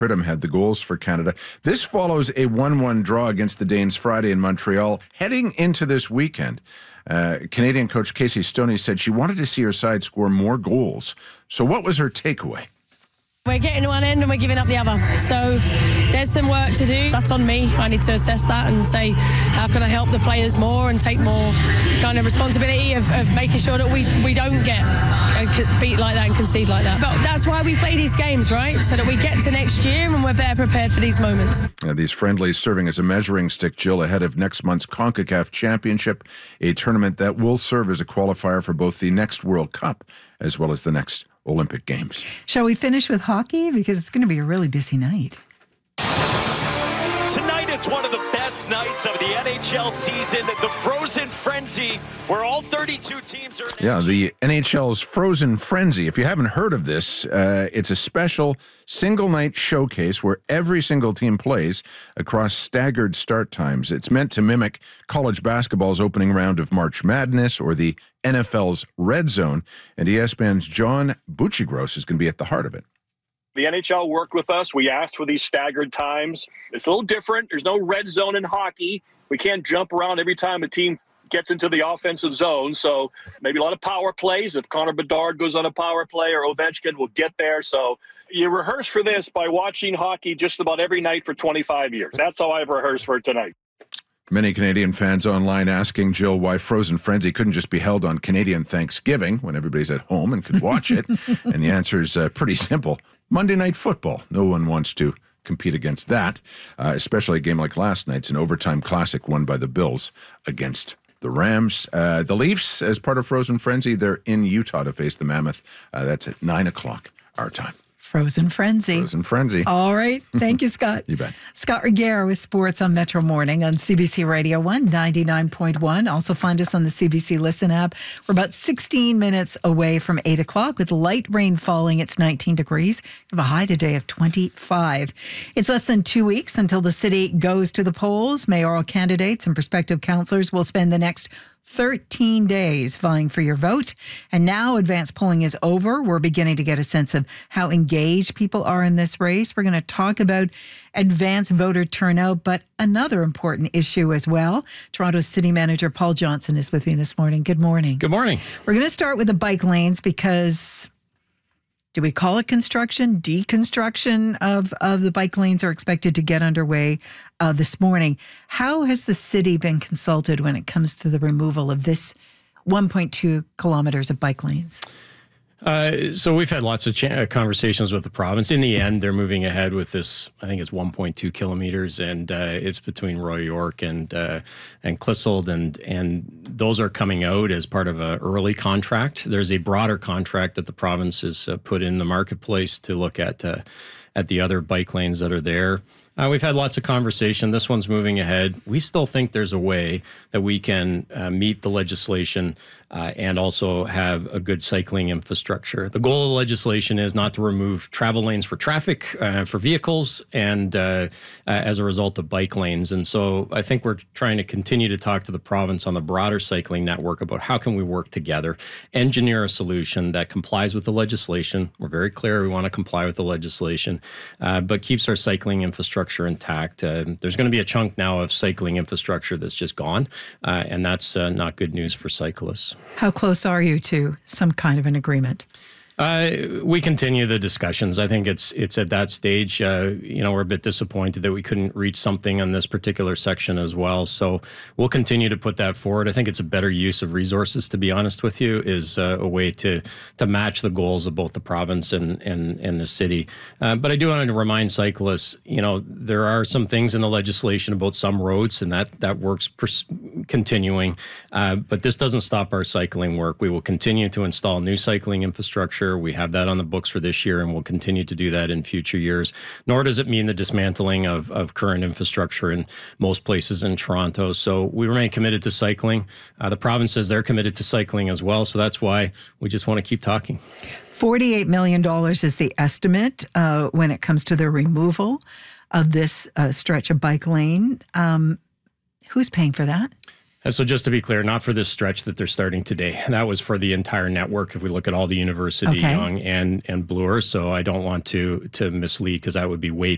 Pridham had the goals for Canada. This follows a 1-1 draw against the Danes Friday in Montreal. Heading into this weekend, Canadian coach Casey Stoney said she wanted to see her side score more goals. So what was her takeaway? We're getting to one end and we're giving up the other. So there's some work to do. That's on me. I need to assess that and say, how can I help the players more and take more kind of responsibility of making sure that we don't get beat like that and concede like that. But that's why we play these games, right? So that we get to next year and we're better prepared for these moments. These friendlies serving as a measuring stick, Jill, ahead of next month's CONCACAF Championship, a tournament that will serve as a qualifier for both the next World Cup as well as the next Olympic Games. Shall we finish with hockey? Because it's going to be a really busy night. Tonight, it's one of the best nights of the NHL season, the Frozen Frenzy, where all 32 teams are... Yeah, the NHL's Frozen Frenzy. If you haven't heard of this, it's a special single-night showcase where every single team plays across staggered start times. It's meant to mimic college basketball's opening round of March Madness or the NFL's Red Zone, and ESPN's John Buccigross is going to be at the heart of it. The NHL worked with us. We asked for these staggered times. It's a little different. There's no red zone in hockey. We can't jump around every time a team gets into the offensive zone. So maybe a lot of power plays. If Connor Bedard goes on a power play or Ovechkin will get there. So you rehearse for this by watching hockey just about every night for 25 years. That's how I've rehearsed for tonight. Many Canadian fans online asking Jill why Frozen Frenzy couldn't just be held on Canadian Thanksgiving when everybody's at home and could watch it. And the answer is pretty simple. Monday Night Football. No one wants to compete against that, especially a game like last night's, an overtime classic won by the Bills against the Rams. The Leafs, as part of Frozen Frenzy, they're in Utah to face the Mammoth. That's at 9 o'clock our time. Frozen Frenzy. Frozen Frenzy. All right. Thank you, Scott. You bet. Scott Reguera with sports on Metro Morning on CBC Radio 199.1. Also find us on the CBC Listen app. We're about 16 minutes away from 8 o'clock with light rain falling. It's 19 degrees. We have a high today of 25. It's less than 2 weeks until the city goes to the polls. Mayoral candidates and prospective councillors will spend the next 13 days vying for your vote. And now advanced polling is over. We're beginning to get a sense of how engaged people are in this race. We're going to talk about advanced voter turnout, but another important issue as well. Toronto City Manager Paul Johnson is with me this morning. Good morning. Good morning. We're going to start with the bike lanes because... do we call it construction? Deconstruction of the bike lanes are expected to get underway this morning. How has the city been consulted when it comes to the removal of this 1.2 kilometers of bike lanes? So we've had lots of conversations with the province. In the end, they're moving ahead with this. I think it's 1.2 kilometers, and it's between Roy York and Clissold, and those are coming out as part of an early contract. There's a broader contract that the province has put in the marketplace to look at the other bike lanes that are there. We've had lots of conversation. This one's moving ahead. We still think there's a way that we can meet the legislation and also have a good cycling infrastructure. The goal of the legislation is not to remove travel lanes for traffic, for vehicles, and as a result of bike lanes. And so I think we're trying to continue to talk to the province on the broader cycling network about how can we work together, engineer a solution that complies with the legislation. We're very clear we want to comply with the legislation, but keeps our cycling infrastructure intact. There's going to be a chunk now of cycling infrastructure that's just gone, and that's not good news for cyclists. How close are you to some kind of an agreement? We continue the discussions. I think it's at that stage. We're a bit disappointed that we couldn't reach something on this particular section as well. So we'll continue to put that forward. I think it's a better use of resources, to be honest with you, is a way to match the goals of both the province and the city. But I do want to remind cyclists, there are some things in the legislation about some roads, and that works continuing. But this doesn't stop our cycling work. We will continue to install new cycling infrastructure. We have that on the books for this year, and we'll continue to do that in future years. Nor does it mean the dismantling of current infrastructure in most places in Toronto. So we remain committed to cycling. The province says they're committed to cycling as well. So that's why we just want to keep talking. $48 million is the estimate when it comes to the removal of this stretch of bike lane. Who's paying for that? So just to be clear, not for this stretch that they're starting today. That was for the entire network if we look at all the University, Yonge, and Bloor. So I don't want to mislead, because that would be way